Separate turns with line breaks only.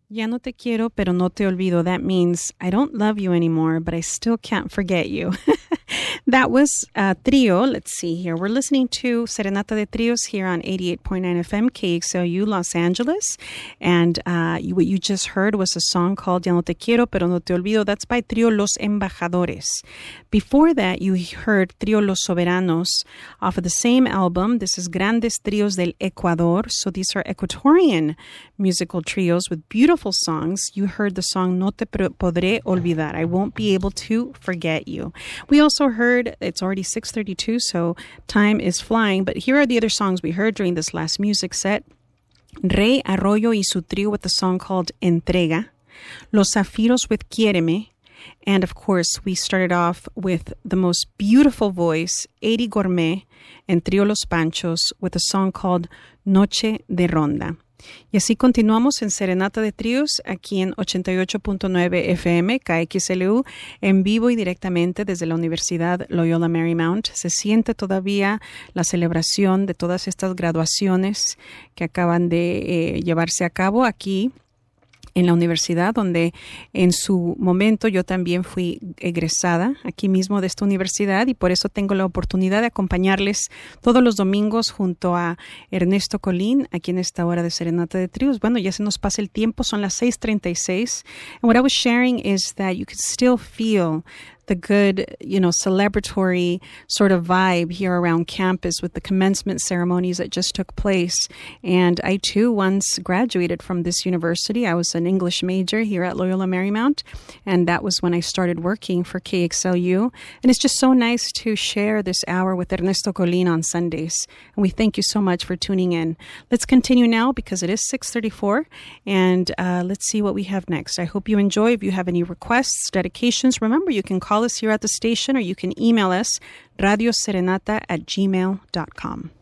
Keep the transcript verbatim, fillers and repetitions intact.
Ya no te quiero, pero no te olvido. That means I don't love you anymore, but I still can't forget you. That was uh, Trio. Let's see here. We're listening to Serenata de Trios here on eighty-eight point nine F M, K X L U, Los Angeles. And uh, you, what you just heard was a song called Ya no te quiero, pero no te olvido. That's by Trio Los Embajadores. Before that, you heard Trio Los Soberanos off of the same album. This is Grandes Trios del Ecuador. So these are Ecuadorian musical trios with beautiful songs. You heard the song No te podré olvidar. I won't be able to forget you. We also heard, it's already six thirty-two, so time is flying, but here are the other songs we heard during this last music set. Rey Arroyo y su trio with the song called Entrega. Los Zafiros with Quiéreme. And of course, we started off with the most beautiful voice, Eddie Gourmet and Trio Los Panchos with a song called Noche de Ronda. Y así continuamos en Serenata de Tríos aquí en ochenta y ocho punto nueve F M, K X L U, en vivo y directamente desde la Universidad Loyola Marymount. Se siente todavía la celebración de todas estas graduaciones que acaban de eh, llevarse a cabo aquí en la universidad, donde en su momento yo también fui egresada aquí mismo de esta universidad y por eso tengo la oportunidad de acompañarles todos los domingos junto a Ernesto Colín aquí en esta hora de Serenata de Tríos. Bueno, ya se nos pasa el tiempo, son las seis treinta y seis. And what I was sharing is that you can still feel the good, you know, celebratory sort of vibe here around campus with the commencement ceremonies that just took place. And I, too, once graduated from this university. I was an English major here at Loyola Marymount, and that was when I started working for K X L U. And it's just so nice to share this hour with Ernesto Colín on Sundays. And we thank you so much for tuning in. Let's continue now because it is six thirty-four, and uh, let's see what we have next. I hope you enjoy. If you have any requests, dedications, remember you can call us here at the station or you can email us radioserenata at gmail dot com.